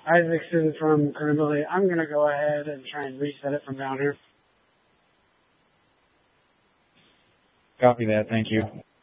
Isaacson from Credibility. I'm going to go ahead and try and reset it from down here. Copy that. Thank you.